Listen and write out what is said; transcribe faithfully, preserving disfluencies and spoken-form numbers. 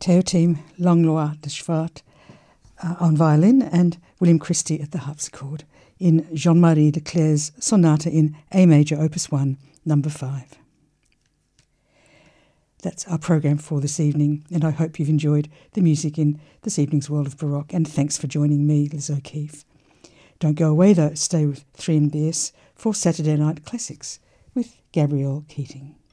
Teotim Langlois de Schwart uh, on violin and William Christie at the harpsichord in Jean-Marie de Clerc's Sonata in A major, Opus one, number five. That's our program for this evening, and I hope you've enjoyed the music in this evening's World of Baroque, and thanks for joining me, Liz O'Keefe. Don't go away though, stay with three M B S for Saturday Night Classics with Gabrielle Keating.